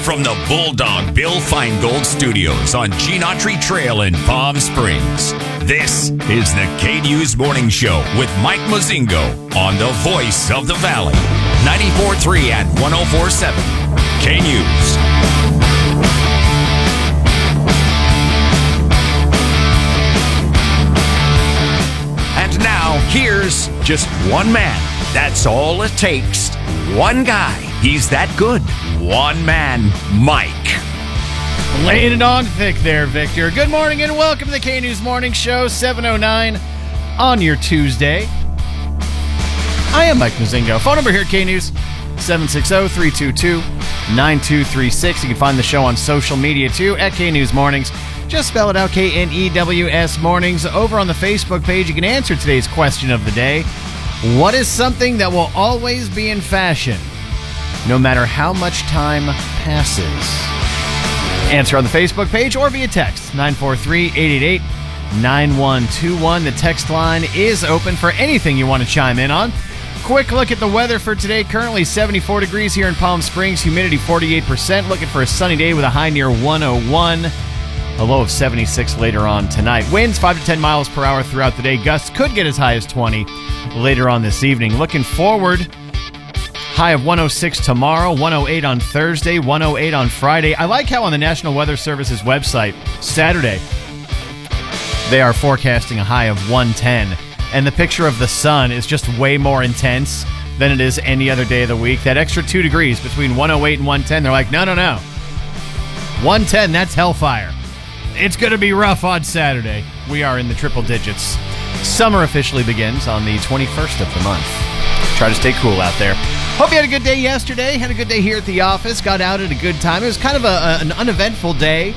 from the Bulldog Bill Feingold Studios on Gene Autry Trail in Palm Springs. This is the K-News Morning Show with Mike Mozingo on the voice of the Valley. 94.3 and 104.7 K-News. And now, here's just one man. That's all it takes. One guy. He's that good. One man, Mike. Laying it on thick there, Victor. Good morning and welcome to the K-News Morning Show, 7:09 on your Tuesday. I am Mike Mozingo. Phone number here at K-News, 760-322-9236. You can find the show on social media, too, at K-News Mornings. Just spell it out, K-N-E-W-S Mornings. Over on the Facebook page, you can answer today's question of the day. What is something that will always be in fashion, no matter how much time passes? Answer on the Facebook page or via text, 943-888-9121. The text line is open for anything you want to chime in on. Quick look at the weather for today. Currently 74 degrees here in Palm Springs. Humidity 48%. Looking for a sunny day with a high near 101. A low of 76 later on tonight. Winds 5 to 10 miles per hour throughout the day. Gusts could get as high as 20 later on this evening. Looking forward, high of 106 tomorrow, 108 on Thursday, 108 on Friday. I like how on the National Weather Service's website, Saturday, they are forecasting a high of 110. And the picture of the sun is just way more intense than it is any other day of the week. That extra 2 degrees between 108 and 110, they're like, no. 110, that's hellfire. It's going to be rough on Saturday. We are in the triple digits. Summer officially begins on the 21st of the month. Try to stay cool out there. Hope you had a good day yesterday. Had a good day here at the office. Got out at a good time. It was kind of an uneventful day.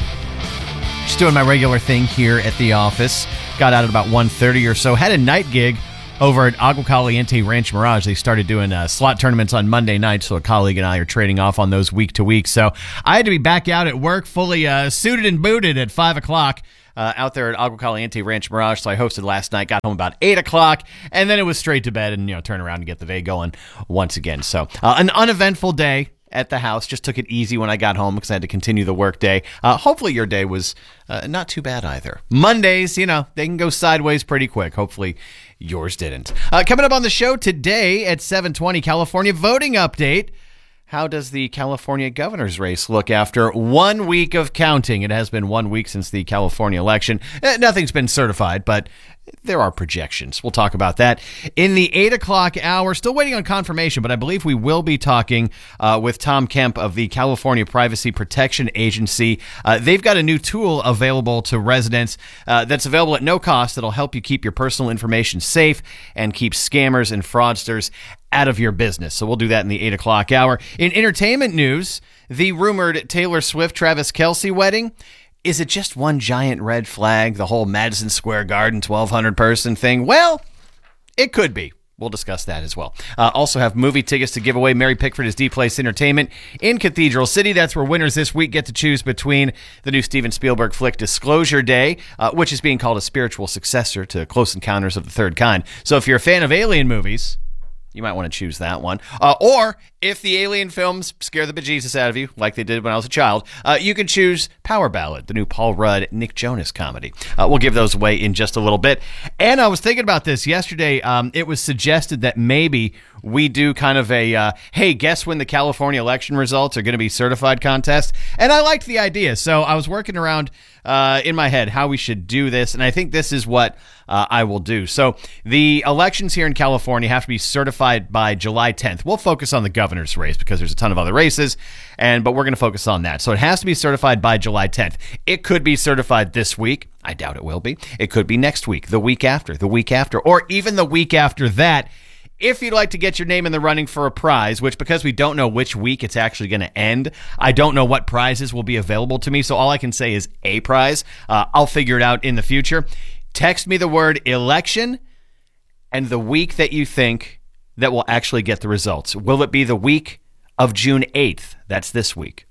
Just doing my regular thing here at the office. Got out at about 1:30 or so. Had a night gig over at Agua Caliente Ranch Mirage. They started doing slot tournaments on Monday night, so a colleague and I are trading off on those week to week. So I had to be back out at work fully suited and booted at 5 o'clock out there at Agua Caliente Ranch Mirage. So I hosted last night, got home about 8 o'clock, and then it was straight to bed and, turn around and get the day going once again. So an uneventful day at the house. Just took it easy when I got home because I had to continue the work day. Hopefully your day was not too bad either. Mondays, they can go sideways pretty quick. Hopefully yours didn't. Coming up on the show today at 7:20, California voting update. How does the California governor's race look after 1 week of counting? It has been 1 week since the California election. Nothing's been certified, but there are projections. We'll talk about that in the 8 o'clock hour. Still waiting on confirmation, but I believe we will be talking with Tom Kemp of the California Privacy Protection Agency. They've got a new tool available to residents that's available at no cost that'll help you keep your personal information safe and keep scammers and fraudsters out of your business. So we'll do that in the 8 o'clock hour. In entertainment news, the rumored Taylor Swift-Travis Kelce wedding. Is it just one giant red flag, the whole Madison Square Garden 1,200-person thing? Well, it could be. We'll discuss that as well. Also have movie tickets to give away. Mary Pickford is D-Place Entertainment in Cathedral City. That's where winners this week get to choose between the new Steven Spielberg flick Disclosure Day, which is being called a spiritual successor to Close Encounters of the Third Kind. So if you're a fan of alien movies, you might want to choose that one. Or if the alien films scare the bejesus out of you, like they did when I was a child, you can choose Power Ballad, the new Paul Rudd, Nick Jonas comedy. We'll give those away in just a little bit. And I was thinking about this yesterday. It was suggested that maybe we do kind of a, hey, guess when the California election results are going to be certified contest. And I liked the idea. So I was working around in my head how we should do this. And I think this is what I will do. So the elections here in California have to be certified by July 10th. We'll focus on the governor's race because there's a ton of other races, but we're going to focus on that. So it has to be certified by July 10th. It could be certified this week. I doubt it will be. It could be next week, the week after, or even the week after that. If you'd like to get your name in the running for a prize, which because we don't know which week it's actually going to end, I don't know what prizes will be available to me. So all I can say is a prize. I'll figure it out in the future. Text me the word election and the week that you think that will actually get the results. Will it be the week of June 8th? That's this week.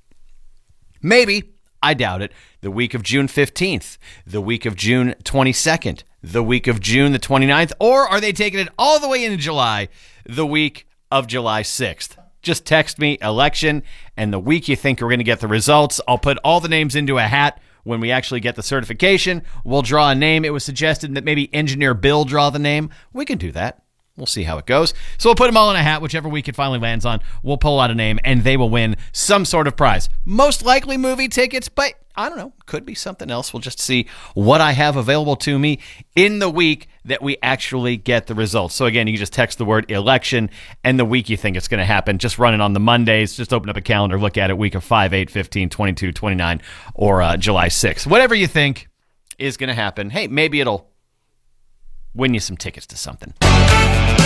Maybe. I doubt it. The week of June 15th. The week of June 22nd. The week of June the 29th. Or are they taking it all the way into July? The week of July 6th. Just text me election and the week you think we're going to get the results. I'll put all the names into a hat. When we actually get the certification, we'll draw a name. It was suggested that maybe Engineer Bill draw the name. We can do that. We'll see how it goes. So we'll put them all in a hat, whichever week it finally lands on. We'll pull out a name, and they will win some sort of prize. Most likely movie tickets, but I don't know. Could be something else. We'll just see what I have available to me in the week that we actually get the results. So again, you can just text the word election and the week you think it's going to happen. Just run it on the Mondays. Just open up a calendar, look at it, week of 5, 8, 15, 22, 29, or July 6th. Whatever you think is going to happen. Hey, maybe it'll win you some tickets to something.